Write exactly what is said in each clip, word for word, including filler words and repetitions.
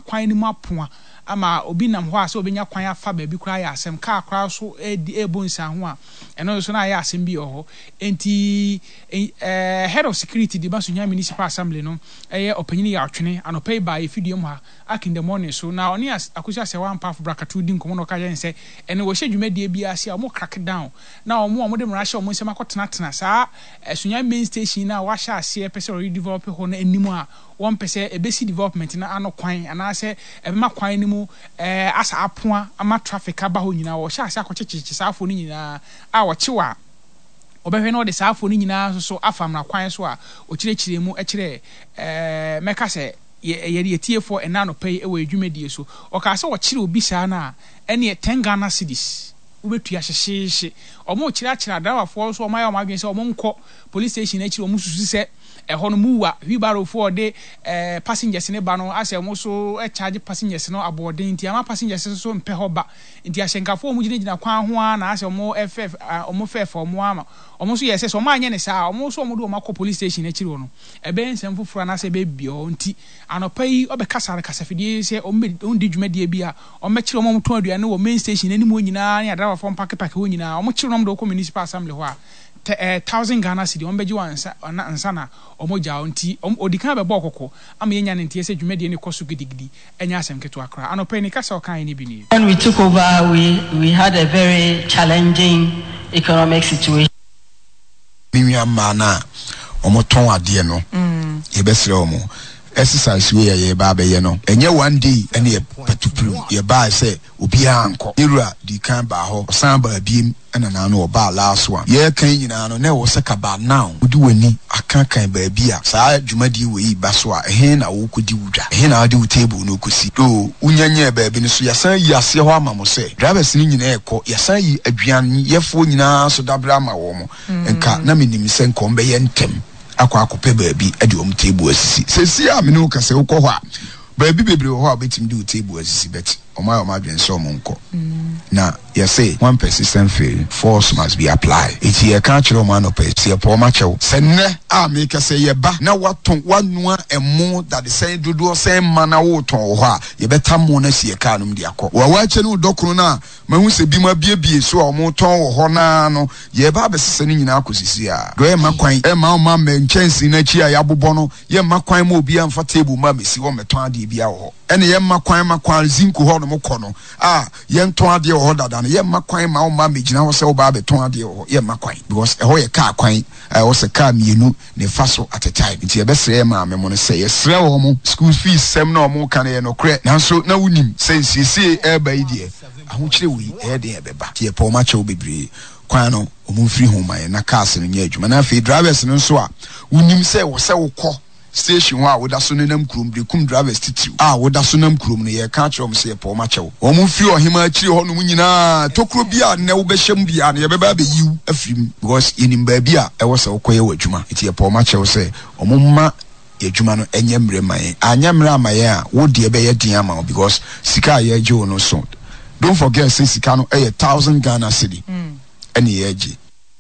kwan ni mu apoa ama obi nam ho a se obenya kwan afa ba bi kura ya asem ka kura so edi ebo nsa ho a eno so na ya asem bi oho enti eh head of security di Basunya municipal assembly no eh opanyini ya atwene anopai ba efidie mu ha ak in the morning so na oni akusia se wan path brakatu di nkomo no ka yen se ene wo hwedwumadie bi ase a mo crack down na omo omo de mra hye omo nsem akotena tena saa Sunya main station na wa hye ase pese redevelop ho na animu a one pese ebesi development na ano kwan ana se ebema kwan ni mu eh asa apoa ama traffic aba ho nyina wo hye ase akochecheche saafo ni nyina a wo chewa obehwe no de saafo ni nyina so so afamra kwan so a okirechire mu ekire eh meka se ye ye tiefo enano pay e we dwumadie so o ka se wo kire obi saa na ene ten Ghana cedis ubetu ya hyehye omo kire akire adawafo so omaye omadwen se omo nko police station akire omo susu se eho no muwa wibaro for de eh passengers ne ba no ase omo so e charge passengers no aboarding nti ama passengers so mpe hoba nti ahyenkafo omo gine gina kwan ho a na ase omo ff omo ff omo ama omo so yese so omo anye ne saa omo so omo do omo police station akire no ebe nsem fufura na ase be bio nti anopai obekasare kasafidie se omo ondi dwumadie bia omo kire omo to aduane wo main station ani mu nyina ne adara fo mpake pake ho nyina omo kire omo do ko municipal assembly ho a one thousand Ghana cedi on beji wansa ansa na omoja onti odikan be bokoko ama yenya ne ntie se dwumadie ne koso gidigidi enya asem keto akra anopai ni kasa okan ni bi ni. When we took over, we we had a very challenging economic situation. Minya mana omoton ade no mm yebesre omo exercise we ye ba be ye no enye one day ene ye patupru ye ba say obi anko irura di kan ba ho san ba biem ena na no ba last one ye kan nyina no na wo seka ba now odi wani aka kan ba bia saa dwumadi we ba so a ehe na wo kodi wudwa ehe na ade wo table no kosi do unyanye ba bi no so yasan yi ase ho ama mo say drivers ni nyina ekọ yasan yi aduan yefo nyina so dabra ma wo mo enka na menim se nkom be ye ntem akwa akope baabi ade om table asisi sesi a me no ka se ukọ ho a baabi bebre ho a betim de table asisi bet oma oma dwen so mo nko na you say one persistent fail force must be applied it ye can chiro man of pay see po ma chew se ne a me ka se ye ba na waton wanua emu that the say dodo say mana wo ton ho a ye beta mo na sie ka no de akọ wa wa che no dokoro na mahu se bi ma bie bie so o mo ton wo ho na no ye ba besese ni nyina akosisi a do e makwan e ma ma me nchensi na chi a ya bobọ no ye makwan ma obi amfa table ma mesi wo meton ade bia wo ene ye makwan makwan zinko ho no mo kọ no ah ye nton ade wo dada no ye makwan ma o ma megina ho se wo ba beton ade wo ye makwan because e ho ye ka kwan e wo se ka mienu ne faso at a time nti ye besre ma me mo no se ye sre wo mo school fees sem na o mo kan ye no kre nanso na wunim sense sie e ba idie aho kire wi e de e beba ti ye po ma che wo bebre kwan no o mo free home ma na cars no nya adwuma na fe drivers no so a wunim se wo se wo kọ station wa woda so nenam krom de kum drivers titiu ah woda so nam krom ne ye ka krom se po ma chew o mu fi ohima akiri ho no nyina tokro bia ne wo be hyem bia ne ye be ba be yiw afrim because yenim ba bia e wo se wo koye wadwuma iti ye po ma chew se o mu ma yadwuma no enye mre man anya mre amaye a wo de be ye din ama because sika ye je no so don't forget say sika no e one thousand Ghana cedi mm ene ye je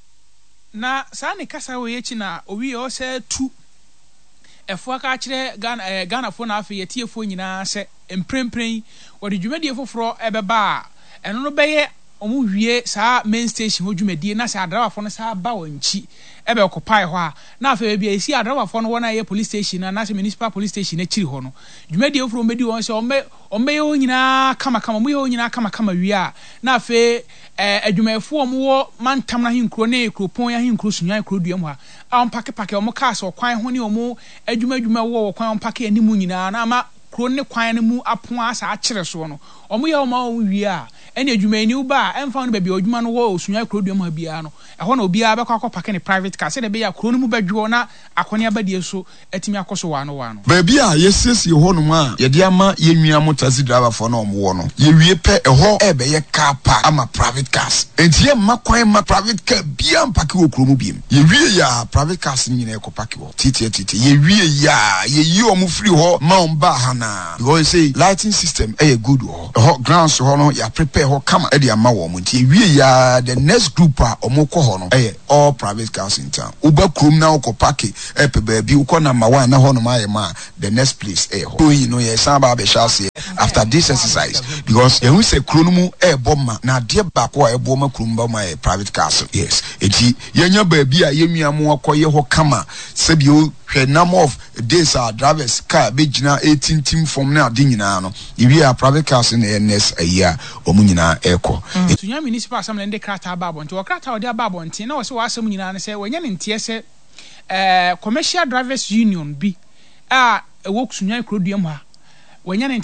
na sa ne kasa wo ye chi na owi o se tu efo aka kire Ghana eh, Ghana fo na afa yetiefo nyina se emprempren wode dwumadie foforo ebeba eno no beye omu hwie saa main station ho dwumadie na sa adrawafo no sa ba wonchi ebe occupy ho a na afa bia esi adrawafo no wona ye police station na na municipal police station na chiri ho no dwumadie foforo medi won se ombe ombe yo nyina kama kama mu yo nyina kama kama wi a na afa eh adwumayefo omu wo mantam na hinkro na ekropon ya hinkro sunyan ekro duam ha a ompake pake omu cars okwan ho ne omu adwuma adwuma wo okwan ompake animu nyina na ama kro ne kwan ne mu apon asa akire so no omu ya omu wi a ene adwumayeni u ba emfa no ba bia adwuma no wo sunyan ekro duam ha bia no eho na obi a be kwa pake ne private car se de be ya kro no mu badwo na akone abadie so atimi akoso wa no wa no ba bia yesiesie ho no ma ye de ama ye nwia mo taxi driver for no omu wo no ye wie pe eho e be ye car park ama private cars enti ye makwan ma private car bia mpake wo kro mu biem ye wie ya private cars nyina ekopake wo titi titi ye wie ya ye yi omu free ho ma on ba hana because say lighting system e good ho ho grounds ho no ya prepare ho kama e de ama wo mu nti ye wie ya the next group a omu ko ho no e all private cars in town uba krom na okopake e pe ba bi uko number one na ho no ma ye ma the next place e ho you know ye san ba be sha se after this exercise because you say kronumu e bomma na de baako a e boma krumba ma e private cars yes eti yenya baabi a yemia mo akoye ho kama sabi o hwe number of days our drivers car be gina eighteen team from na de nyina no iwi a private cars in N S a year omu nyina eko tunya municipal assembly de krata babo nti okrata ode babo nti na wo se wasem nyina ne se wanya ne ntie se eh commercial drivers union bi a ewo kusunya kroduam ha wanya